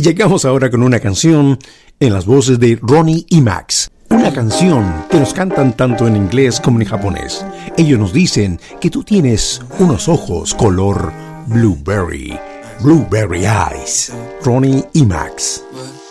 llegamos ahora con una canción en las voces de Ronnie y Max. Una canción que nos cantan tanto en inglés como en japonés. Ellos nos dicen que tú tienes unos ojos color blueberry. Blueberry Eyes. Ronnie y Max.